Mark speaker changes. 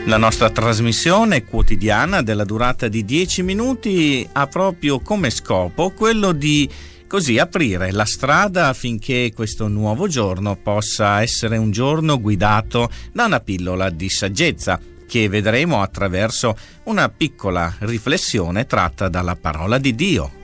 Speaker 1: La nostra trasmissione quotidiana della durata di 10 minuti ha proprio come scopo quello di così aprire la strada affinché questo nuovo giorno possa essere un giorno guidato da una pillola di saggezza che vedremo attraverso una piccola riflessione tratta dalla parola di Dio.